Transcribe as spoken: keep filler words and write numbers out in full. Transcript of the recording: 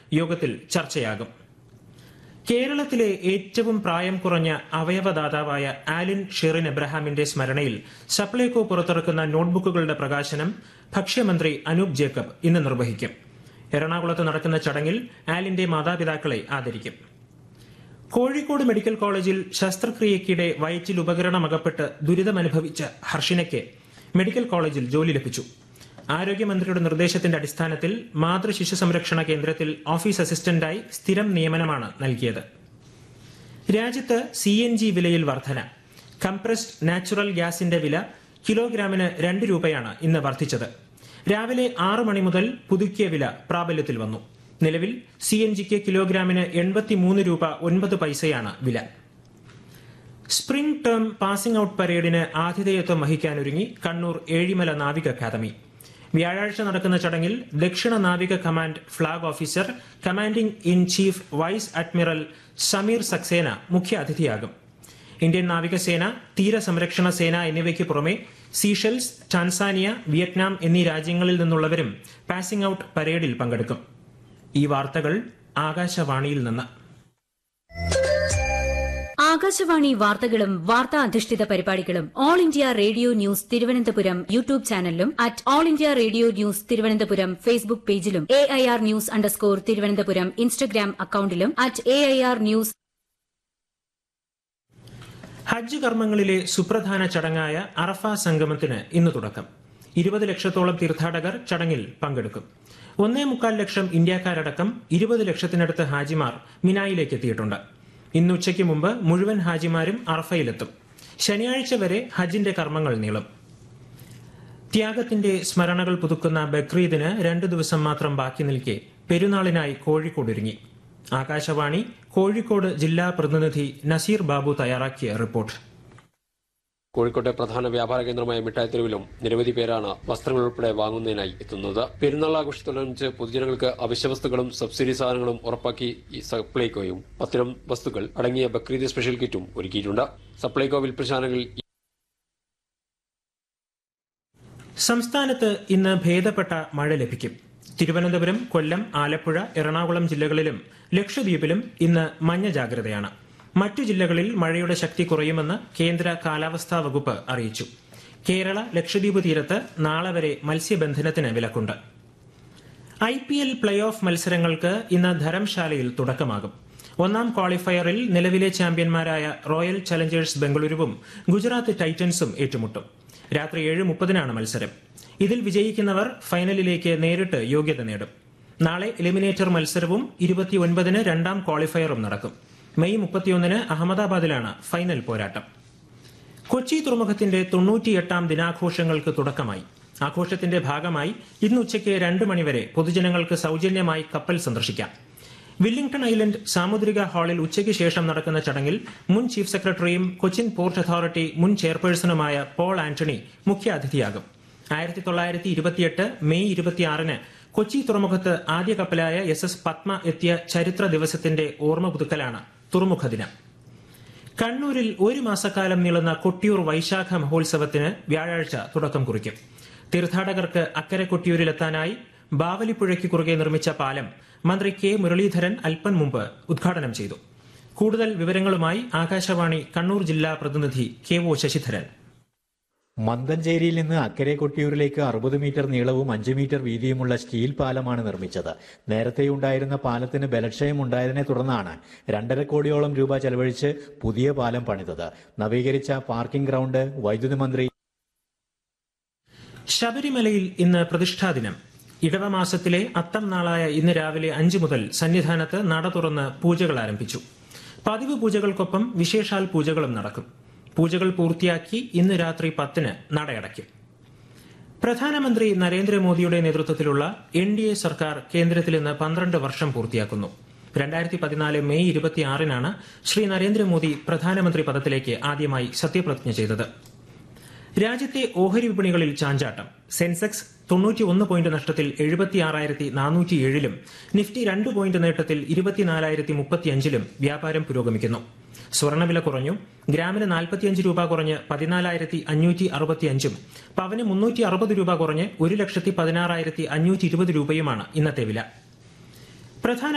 യോഗത്തിൽ ചർച്ചയാകും. കേരളത്തിലെ ഏറ്റവും പ്രായം കുറഞ്ഞ അവയവദാതാവായ ആലിൻ ഷെറിൻ എബ്രഹാമിന്റെ സ്മരണയിൽ സപ്ലൈകോ പുറത്തിറക്കുന്ന നോട്ട്ബുക്കുകളുടെ പ്രകാശനം ഭക്ഷ്യമന്ത്രി അനൂപ് ജേക്കബ് ഇന്ന് നിർവഹിക്കും. എറണാകുളത്ത് നടക്കുന്ന ചടങ്ങിൽ ആലിന്റെ മാതാപിതാക്കളെ ആദരിക്കും. കോഴിക്കോട് മെഡിക്കൽ കോളേജിൽ ശസ്ത്രക്രിയയ്ക്കിടെ വയറ്റിൽ ഉപകരണം അകപ്പെട്ട് ദുരിതമനുഭവിച്ച ഹർഷിനയ്ക്ക് മെഡിക്കൽ കോളേജിൽ ജോലി ലഭിച്ചു. ആരോഗ്യമന്ത്രിയുടെ നിർദ്ദേശത്തിന്റെ അടിസ്ഥാനത്തിൽ മാതൃശിശു സംരക്ഷണ കേന്ദ്രത്തിൽ ഓഫീസ് അസിസ്റ്റന്റായി സ്ഥിരം നിയമനമാണ് നൽകിയത്. രാജ്യത്ത് സി എൻ ജി വിലയിൽ വർധന. കംപ്രസ്ഡ് നാച്ചുറൽ ഗ്യാസിന്റെ വില കിലോഗ്രാമിന് രണ്ട് രൂപയാണ് ഇന്ന് വർദ്ധിച്ചത്. രാവിലെ ആറ് മണി മുതൽ പുതുക്കിയ വില പ്രാബല്യത്തിൽ വന്നു. നിലവിൽ സി എൻ ജിക്ക് കിലോഗ്രാമിന് എൺപത്തിമൂന്ന് രൂപ ഒൻപത് പൈസയാണ് വില. സ്പ്രിംഗ് ടേം പാസിംഗ് ഔട്ട് പരേഡിന് ആതിഥേയത്വം വഹിക്കാനൊരുങ്ങി കണ്ണൂർ ഏഴിമല നാവിക അക്കാദമി. വ്യാഴാഴ്ച നടക്കുന്ന ചടങ്ങിൽ ദക്ഷിണ നാവിക command flag officer commanding in chief vice admiral Sameer Saxena മുഖ്യാതിഥിയാകും. ഇന്ത്യൻ നാവികസേന, തീരസംരക്ഷണ സേന എന്നിവയ്ക്ക് പുറമെ സീഷെൽസ്, ടാൻസാനിയ, വിയറ്റ്നാം എന്നീ രാജ്യങ്ങളിൽ നിന്നുള്ളവരും പാസിംഗ് ഔട്ട് പരേഡിൽ പങ്കെടുക്കും. ഈ വാർത്തകൾ ആകാശവാണിയിൽ നിന്ന്. ആകാശവാണി വാർത്തകളും വാർത്താ അധിഷ്ഠിത പരിപാടികളും all India radio news Thiruvananthapuram YouTube ചാനലിലും at all India radio news Thiruvananthapuram Facebook പേജിലും A I R news underscore Thiruvananthapuram Instagram അക്കൌണ്ടിലും at A I R news. ഹജ്ജ് കർമ്മങ്ങളിലെ സുപ്രധാന ചടങ്ങായ അറഫ സംഗമത്തിന് ഇന്ന് തുടക്കം. ഇരുപത് ലക്ഷത്തോളം തീർത്ഥാടകർ ചടങ്ങിൽ പങ്കെടുക്കും. ഒന്നേ മുക്കാൽ ലക്ഷം ഇന്ത്യക്കാരടക്കം ഇരുപത് ലക്ഷത്തിനടുത്ത് ഹാജിമാർ മിനായിലേക്ക് എത്തിയിട്ടുണ്ട്. ഇന്ന് ഉച്ചയ്ക്ക് മുമ്പ് മുഴുവൻ ഹാജിമാരും അറഫയിലെത്തും. ശനിയാഴ്ച വരെ ഹജ്ജിന്റെ കർമ്മങ്ങൾ നീളും. ത്യാഗത്തിന്റെ സ്മരണകൾ പുതുക്കുന്ന ബക്രീദിന് രണ്ടു ദിവസം മാത്രം ബാക്കി നിൽക്കെ പെരുന്നാളിനായി കോഴിക്കോട് ഒരുങ്ങി. ആകാശവാണി കോഴിക്കോട് ജില്ലാ പ്രതിനിധി നസീർ ബാബു തയ്യാറാക്കിയ റിപ്പോർട്ട്. കോഴിക്കോട്ടെ പ്രധാന വ്യാപാര കേന്ദ്രമായ മിഠായിത്തെരുവിലും നിരവധി പേരാണ് വസ്ത്രങ്ങൾ ഉൾപ്പെടെ വാങ്ങുന്നതിനായി എത്തുന്നത്. പെരുന്നാൾ ആഘോഷത്തോടനുബന്ധിച്ച് പൊതുജനങ്ങൾക്ക് അവശ്യവസ്തുക്കളും സബ്സിഡി സാധനങ്ങളും ഉറപ്പാക്കി സപ്ലൈകോയും പത്തിനം വസ്തുക്കൾ അടങ്ങിയ ബക്രീദ് സ്പെഷ്യൽ കിറ്റും ഒരുക്കിയിട്ടുണ്ട്. സപ്ലൈകോ വിൽപ്പനശാലകളിൽ സംസ്ഥാനത്ത് ഇന്ന് ഭേദപ്പെട്ട മഴ ലഭിക്കും. തിരുവനന്തപുരം, കൊല്ലം, ആലപ്പുഴ, എറണാകുളം ജില്ലകളിലും ലക്ഷദ്വീപിലും ഇന്ന് മഞ്ഞ ജാഗ്രതയാണ്. മറ്റു ജില്ലകളിൽ മഴയുടെ ശക്തി കുറയുമെന്ന് കേന്ദ്ര കാലാവസ്ഥാ വകുപ്പ് അറിയിച്ചു. കേരള, ലക്ഷദ്വീപ് തീരത്ത് നാളെ വരെ മത്സ്യബന്ധനത്തിന് വിലക്കുണ്ട്. I P L play off മത്സരങ്ങൾക്ക് ഇന്ന് ധരംശാലയിൽ തുടക്കമാകും. ഒന്നാം ക്വാളിഫയറിൽ നിലവിലെ ചാമ്പ്യന്മാരായ റോയൽ ചലഞ്ചേഴ്സ് ബംഗളൂരുവും ഗുജറാത്ത് ടൈറ്റൻസും ഏറ്റുമുട്ടും. രാത്രി ഏഴ് മുപ്പതിനാണ് മത്സരം. ഇതിൽ വിജയിക്കുന്നവർ ഫൈനലിലേക്ക് നേരിട്ട് യോഗ്യത നേടും. നാളെ എലിമിനേറ്റർ മത്സരവും ഇരുപത്തിയൊൻപതിന് രണ്ടാം ക്വാളിഫയറും നടക്കും. മെയ് മുപ്പത്തിയൊന്നിന് അഹമ്മദാബാദിലാണ് ഫൈനൽ പോരാട്ടം. കൊച്ചി തുറമുഖത്തിന്റെ തൊണ്ണൂറ്റിയെട്ടാം ദിനാഘോഷങ്ങൾക്ക് തുടക്കമായി. ആഘോഷത്തിന്റെ ഭാഗമായി ഇന്ന് ഉച്ചയ്ക്ക് രണ്ട് മണിവരെ പൊതുജനങ്ങൾക്ക് സൌജന്യമായി കപ്പൽ സന്ദർശിക്കാം. വില്ലിംഗ്ടൺ ഐലൻഡ് സാമുദ്രിക ഹാളിൽ ഉച്ചയ്ക്ക് ശേഷം നടക്കുന്ന ചടങ്ങിൽ മുൻ ചീഫ് സെക്രട്ടറിയും കൊച്ചിൻ പോർട്ട് അതോറിറ്റി മുൻ ചെയർപേഴ്സണുമായ പോൾ ആന്റണി മുഖ്യാതിഥിയാകും. ആയിരത്തി തൊള്ളായിരത്തി ഇരുപത്തിയെട്ട് മെയ് ഇരുപത്തിയാറിന് കൊച്ചി തുറമുഖത്ത് ആദ്യ കപ്പലായ എസ് എസ് പത്മ എത്തിയ ചരിത്ര ദിവസത്തിന്റെ ഓർമ്മ പുതുക്കലാണ് തുറമുഖ ദിനം. കണ്ണൂരിൽ ഒരു മാസക്കാലം നീളുന്ന കൊട്ടിയൂർ വൈശാഖ മഹോത്സവത്തിന് വ്യാഴാഴ്ച തുടക്കം കുറിക്കും. തീർത്ഥാടകർക്ക് അക്കരെ കൊട്ടിയൂരിലെത്താനായി ബാവലിപ്പുഴയ്ക്ക് കുറുകെ നിർമ്മിച്ച പാലം മന്ത്രി കെ മുരളീധരൻ അല്പം മുമ്പ് ഉദ്ഘാടനം ചെയ്തു. കൂടുതൽ വിവരങ്ങളുമായി ആകാശവാണി കണ്ണൂർ ജില്ലാ പ്രതിനിധി കെ ഒ ശശിധരൻ. മന്തഞ്ചേരിയിൽ നിന്ന് അക്കരെ കൊട്ടിയൂരിലേക്ക് അറുപത് മീറ്റർ നീളവും അഞ്ച് മീറ്റർ വീതിയുമുള്ള സ്റ്റീൽ പാലമാണ് നിർമ്മിച്ചത്. നേരത്തെയുണ്ടായിരുന്ന പാലത്തിന് ബലക്ഷയം ഉണ്ടായതിനെ തുടർന്നാണ് രണ്ടര കോടിയോളം രൂപ ചെലവഴിച്ച് പുതിയ പാലം പണിതത്. നവീകരിച്ച പാർക്കിംഗ് ഗ്രൗണ്ട് വൈദ്യുതി മന്ത്രി. ശബരിമലയിൽ ഇന്ന് പ്രതിഷ്ഠാദിനം. ഇടവമാസത്തിലെ അത്തം നാളായ ഇന്ന് രാവിലെ അഞ്ചു മുതൽ സന്നിധാനത്ത് നട തുറന്ന് പൂജകൾ ആരംഭിച്ചു. പതിവ് പൂജകൾക്കൊപ്പം വിശേഷാൽ പൂജകളും നടക്കും. പൂജകൾ പൂർത്തിയാക്കി ഇന്ന് രാത്രി പത്തിന് നടയടയ്ക്കും. പ്രധാനമന്ത്രി നരേന്ദ്രമോദിയുടെ നേതൃത്വത്തിലുള്ള എൻ ഡി എ സർക്കാർ കേന്ദ്രത്തിൽ ഇന്ന് പന്ത്രണ്ട് വർഷം പൂർത്തിയാക്കുന്നു. രണ്ടായിരത്തി പതിനാല് മെയ് ഇരുപത്തിയാറിനാണ് ശ്രീ നരേന്ദ്രമോദി പ്രധാനമന്ത്രി പദത്തിലേക്ക് ആദ്യമായി സത്യപ്രതിജ്ഞ ചെയ്തത്. രാജ്യത്തെ ഓഹരി വിപണികളിൽ ചാഞ്ചാട്ടം. സെൻസെക്സ് തൊണ്ണൂറ്റിയൊന്ന് പോയിന്റ് നഷ്ടത്തിൽ എഴുപത്തിയാറായിരത്തി നാനൂറ്റിയേഴിലും നിഫ്റ്റി രണ്ട് പോയിന്റ് നേട്ടത്തിൽ ഇരുപത്തിനാലായിരത്തി മുപ്പത്തിയഞ്ചിലും വ്യാപാരം പുരോഗമിക്കുന്നു. സ്വർണ്ണവില കുറഞ്ഞു. ഗ്രാമിന് നാൽപ്പത്തിയഞ്ച് രൂപ കുറഞ്ഞ് പതിനാലായിരത്തി അഞ്ഞൂറ്റി അറുപത്തിയഞ്ചും പവന് മുന്നൂറ്റി അറുപത് രൂപ കുറഞ്ഞ് ഒരു ലക്ഷത്തി പതിനാറായിരത്തി അഞ്ഞൂറ്റി ഇരുപത് രൂപയുമാണ് ഇന്നത്തെ വില. പ്രധാന